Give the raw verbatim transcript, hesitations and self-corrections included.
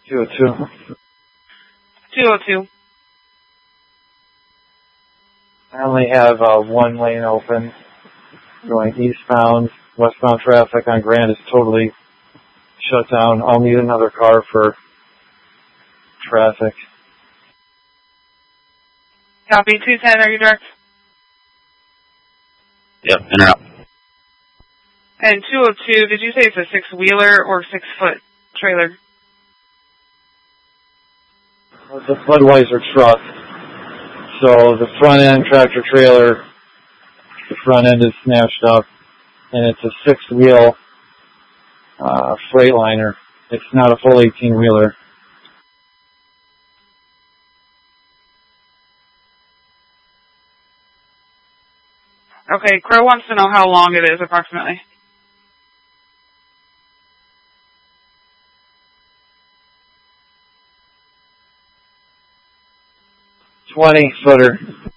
two oh two. two oh two. I only have uh, one lane open going eastbound. Westbound traffic on Grand is totally shut down. I'll need another car for traffic. Copy. two ten, are you direct? Yep, in or out. And two oh two, did you say it's a six-wheeler or six-foot trailer? It's a Budweiser truck. So the front end tractor trailer, the front end is smashed up, and it's a six-wheel uh, Freightliner. It's not a full eighteen-wheeler. Okay, Crow wants to know how long it is, approximately. twenty-footer.